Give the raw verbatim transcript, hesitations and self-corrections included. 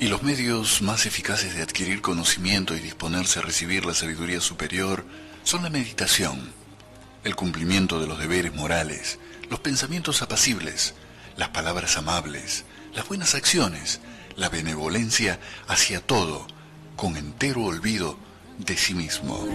Y los medios más eficaces de adquirir conocimiento y disponerse a recibir la sabiduría superior son la meditación, el cumplimiento de los deberes morales, los pensamientos apacibles, las palabras amables, las buenas acciones, la benevolencia hacia todo, con entero olvido de sí mismo.